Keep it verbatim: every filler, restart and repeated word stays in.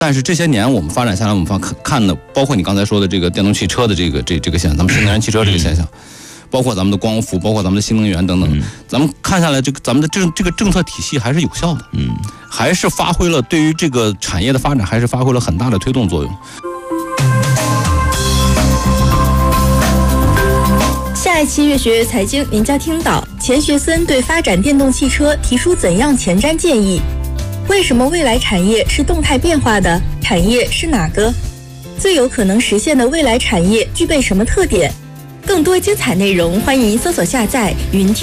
但是这些年我们发展下来，我们发看的，包括你刚才说的这个电动汽车的这个这这个现象，咱们新能源汽车这个现象，包括咱们的光伏，包括咱们的新能源等等，嗯、咱们看下来，这个咱们的这这个政策体系还是有效的，嗯，还是发挥了对于这个产业的发展，还是发挥了很大的推动作用。 下一期越学越财经，您将听到钱学森对发展电动汽车提出怎样前瞻建议？为什么未来产业是动态变化的？产业是哪个？最有可能实现的未来产业具备什么特点？更多精彩内容，欢迎搜索下载云听。